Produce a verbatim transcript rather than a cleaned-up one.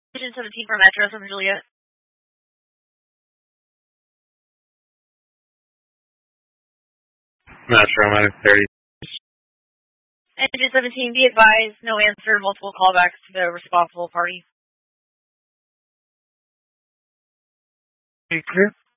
Engine seventeen for Metro from Juliet. Metro, minus thirty. Engine seventeen, be advised, no answer, multiple callbacks to the responsible party. Clear.